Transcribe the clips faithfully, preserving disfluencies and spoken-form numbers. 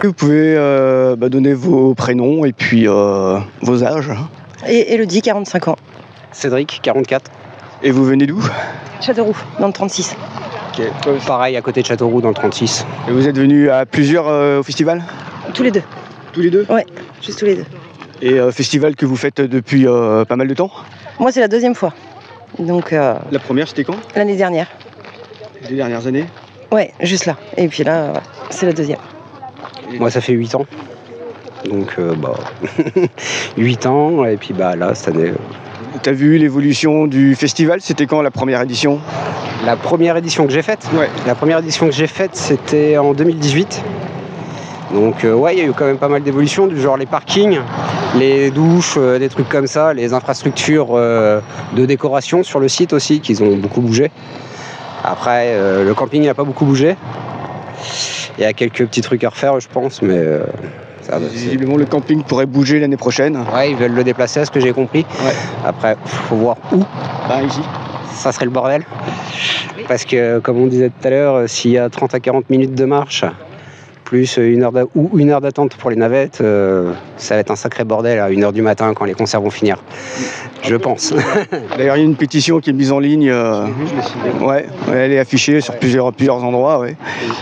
Vous pouvez euh, bah, donner vos prénoms et puis euh, vos âges. Et Elodie, quarante-cinq ans. Cédric, quarante-quatre. Et vous venez d'où? Châteauroux, dans le trente-six. Okay. Pareil, à côté de Châteauroux, dans le trente-six. Et vous êtes venus à plusieurs euh, au festival? Tous les deux. Tous les deux? Ouais, juste tous les deux. Et euh, festival que vous faites depuis euh, pas mal de temps? Moi, c'est la deuxième fois. Donc, euh, la première, c'était quand? L'année dernière. Les dernières années? Ouais, juste là. Et puis là, ouais, c'est la deuxième. Moi, ça fait huit ans. Donc, euh, bah, huit ans, et puis bah là, cette année... Euh... T'as vu l'évolution du festival? C'était quand la première édition? La première édition que j'ai faite? Ouais. La première édition que j'ai faite, c'était en deux mille dix-huit. Donc, euh, ouais, il y a eu quand même pas mal d'évolutions, du genre les parkings, les douches, euh, des trucs comme ça, les infrastructures euh, de décoration sur le site aussi, qui ont beaucoup bougé. Après, euh, le camping n'a pas beaucoup bougé. Il y a quelques petits trucs à refaire, je pense, mais... Euh, ça, visiblement, le camping pourrait bouger l'année prochaine. Ouais, ils veulent le déplacer, à ce que j'ai compris. Ouais. Après, faut voir où. Bah, ici. Ça serait le bordel. Parce que, comme on disait tout à l'heure, s'il y a trente à quarante minutes de marche, plus une heure d'a- ou une heure d'attente pour les navettes, euh, ça va être un sacré bordel à une heure du matin quand les concerts vont finir. Je pense. D'ailleurs, il y a une pétition qui est mise en ligne. Euh, ouais, elle est affichée sur plusieurs, plusieurs endroits. Ouais.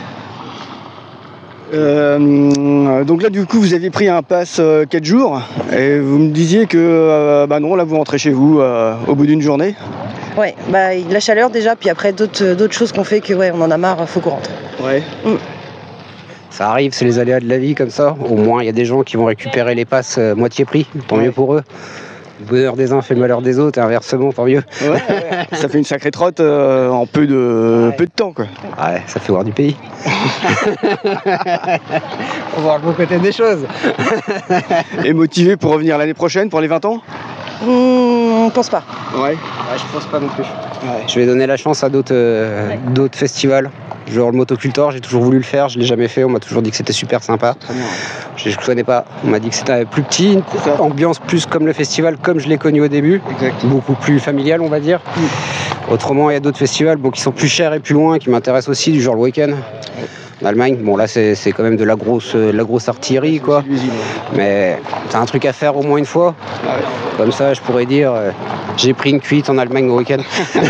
Euh, donc là, du coup, vous aviez pris un pass euh, quatre jours et vous me disiez que euh, bah non, là, vous rentrez chez vous euh, au bout d'une journée. Ouais, bah la chaleur déjà, puis après d'autres, d'autres choses qu'on fait que ouais, on en a marre, faut qu'on rentre. Ouais. Mm. Ça arrive, c'est les aléas de la vie comme ça. Au moins, il y a des gens qui vont récupérer les passes euh, moitié prix, tant ouais. mieux pour eux. Le bonheur des uns fait le malheur des autres, et inversement, tant mieux. Ouais, ouais. Ça fait une sacrée trotte euh, en peu de, ouais. peu de temps, quoi. Ouais, ça fait voir du pays. Faut voir le bon côté des choses. Et motivé pour revenir l'année prochaine, pour les vingt ans? Mmh, on pense pas. Ouais. Ouais, je pense pas non plus. Ouais. Je vais donner la chance à d'autres, euh, ouais. d'autres festivals. Genre le Motocultor, j'ai toujours voulu le faire, je l'ai jamais fait, on m'a toujours dit que c'était super sympa. Très bien. Je ne connais pas, on m'a dit que c'était plus petit, une ambiance plus comme le festival, comme je l'ai connu au début. Exact. Beaucoup plus familial, on va dire. Mm. Autrement, il y a d'autres festivals bon, qui sont plus chers et plus loin, qui m'intéressent aussi, du genre le week-end. Ouais. En Allemagne, bon là c'est, c'est quand même de la grosse, de la grosse artillerie, quoi. Mais t'as un truc à faire au moins une fois. Ah ouais. Comme ça, je pourrais dire, euh, j'ai pris une cuite en Allemagne au week-end.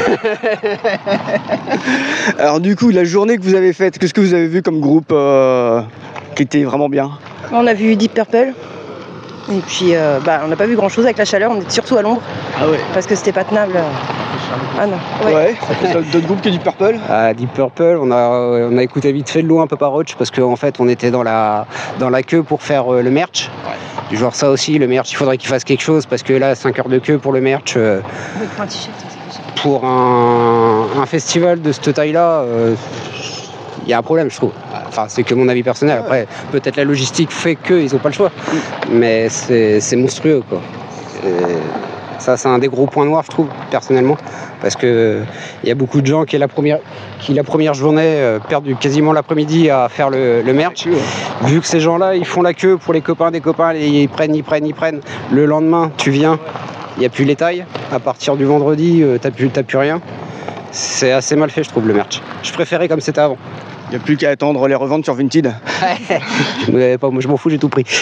Alors du coup, la journée que vous avez faite, qu'est-ce que vous avez vu comme groupe euh, qui était vraiment bien? On a vu Deep Purple. Et puis, euh, bah, on n'a pas vu grand-chose avec la chaleur, on était surtout à l'ombre. Ah ouais. Parce que c'était pas tenable. Ah non. Ouais. ouais. D'autres groupes que Deep Purple? Ah, Deep Purple, on a, on a écouté vite fait de loin Papa Roach parce qu'en fait, on était dans la, dans la queue pour faire euh, le merch. Ouais. Du genre ça aussi, le merch, il faudrait qu'il fasse quelque chose parce que là, cinq heures de queue pour le merch. Euh, un t-shirt, c'est pour un, un festival de cette taille-là, il euh, y a un problème, je trouve. Enfin, c'est que mon avis personnel. Après, peut-être la logistique fait qu'ils n'ont pas le choix. Mais c'est, c'est monstrueux, quoi. Et ça, c'est un des gros points noirs, je trouve, personnellement. Parce qu'il y a beaucoup de gens qui, la première, qui la première journée, euh, perdent quasiment l'après-midi à faire le, le merch. Vu que ces gens-là, ils font la queue pour les copains des copains, ils prennent, ils prennent, ils prennent. Le lendemain, tu viens, il n'y a plus les tailles. À partir du vendredi, euh, t'as plus, t'as plus rien. C'est assez mal fait, je trouve, le merch. Je préférais comme c'était avant. Il n'y a plus qu'à attendre les reventes sur Vinted. Mais pas, moi je m'en fous, j'ai tout pris.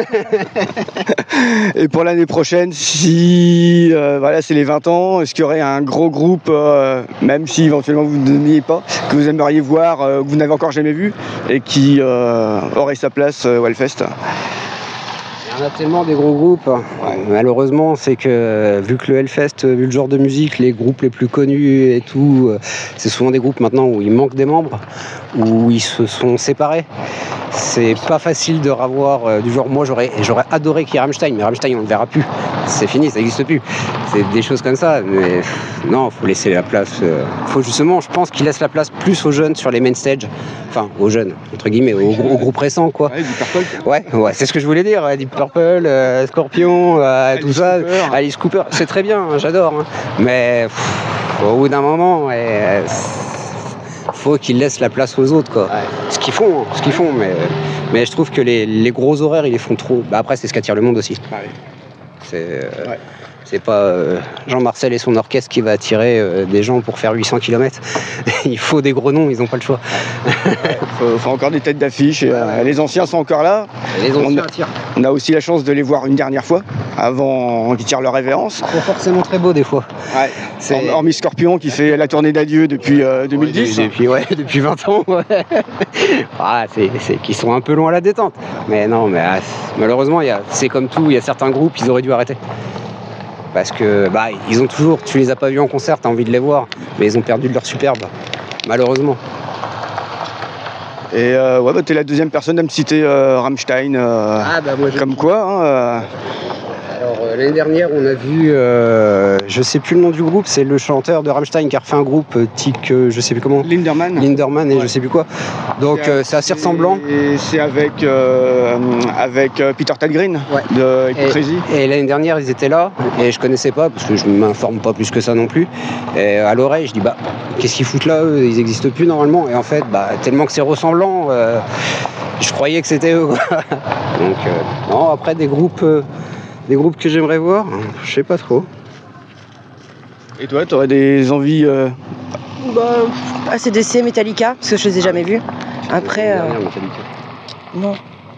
Et pour l'année prochaine, si euh, voilà, c'est les vingt ans, est-ce qu'il y aurait un gros groupe, euh, même si éventuellement vous ne donniez pas, que vous aimeriez voir, euh, que vous n'avez encore jamais vu, et qui euh, aurait sa place euh, au Hellfest? Il y en a tellement des gros groupes. Ouais. Malheureusement, c'est que vu que le Hellfest, vu le genre de musique, les groupes les plus connus et tout, c'est souvent des groupes maintenant où il manque des membres, où ils se sont séparés. C'est pas facile de revoir euh, du genre, moi j'aurais, j'aurais adoré qu'il y ait Rammstein, mais Rammstein on ne le verra plus. C'est fini, ça n'existe plus. C'est des choses comme ça, mais pff, non, faut laisser la place. Euh, faut justement, je pense qu'ils laissent la place plus aux jeunes sur les main stage. Enfin, aux jeunes, entre guillemets, aux, aux groupes récents, quoi. Ouais, Deep Purple. Ouais, ouais, c'est ce que je voulais dire. Deep Purple, euh, Scorpion, euh, tout ça. Cooper. Alice Cooper, c'est très bien, hein, j'adore. Hein. Mais pff, au bout d'un moment, ouais, faut qu'ils laissent la place aux autres, quoi. Ouais. Ce qu'ils font, ce qu'ils font, mais, mais je trouve que les, les gros horaires, ils les font trop. Bah après, c'est ce qu'attire le monde aussi. Ah oui. C'est, euh, Ouais. c'est pas euh, Jean-Marcel et son orchestre qui va attirer euh, des gens pour faire huit cents kilomètres. Il faut des gros noms, ils n'ont pas le choix. faut, faut encore des têtes d'affiche. Et, euh, les anciens sont encore là. Et les anciens On- attirent. On a aussi la chance de les voir une dernière fois avant qu'ils tirent leur révérence. Pas forcément très beau des fois. Ouais. C'est- Hormis Scorpion qui fait la tournée d'adieu depuis euh, deux mille dix. Ouais, depuis, ouais, depuis vingt ans, ouais. Ah, c'est, c'est qu'ils sont un peu longs à la détente. Mais non, mais ah, c'est- malheureusement, il y a, c'est comme tout, il y a certains groupes, ils auraient dû arrêter. Parce que bah, ils ont toujours, tu les as pas vus en concert, t'as envie de les voir, mais ils ont perdu de leur superbe, malheureusement. Et euh, ouais, bah, t'es la deuxième personne à me citer euh, Rammstein. euh, Ah bah moi comme quoi. Hein, euh, Alors euh, l'année dernière, on a vu, euh, je sais plus le nom du groupe, c'est le chanteur de Rammstein qui a refait un groupe euh, tic, euh, je sais plus comment, Linderman. Linderman et Ouais. je sais plus quoi. Donc euh, c'est assez ressemblant. Et c'est avec, euh, avec euh, Peter Thalgren Ouais. de Et, Crazy. et l'année dernière, ils étaient là et je connaissais pas parce que je m'informe pas plus que ça non plus. Et à l'oreille, je dis bah qu'est-ce qu'ils foutent là eux, ils existent plus normalement. Et en fait, bah tellement que c'est ressemblant, euh, je croyais que c'était eux. Quoi. Donc euh, non, après des groupes, euh, des groupes que j'aimerais voir, je sais pas trop. Et toi, t'aurais des envies euh, Bah, A C D C, Metallica, parce que je les ai jamais vus. Après, euh, non.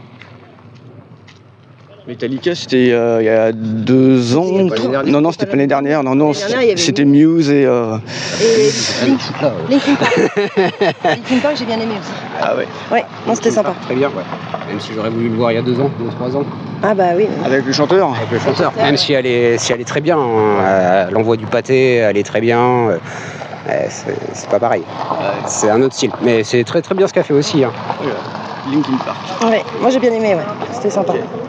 Metallica, c'était euh, il y a deux ans. C'était pas l'année dernière. Non, non, c'était pas l'année dernière. Non, non, L'année dernière, il y avait c'était Muse. Muse et. euh, Et Link- Linkin Park. Linkin Park, j'ai bien aimé aussi. Ah ouais. Ouais, non, c'était sympa. Très bien, ouais. Même si j'aurais voulu le voir il y a deux ans, deux, trois ans. Ah bah oui. Avec le chanteur. Avec le chanteur. Même si elle est, si elle est très bien, hein. Euh, l'envoi du pâté, elle est très bien. euh, euh, c'est, c'est pas pareil. C'est un autre style. Mais c'est très très bien ce qu'elle fait aussi. Hein. Linkin Park. Ouais, moi j'ai bien aimé, ouais. C'était sympa.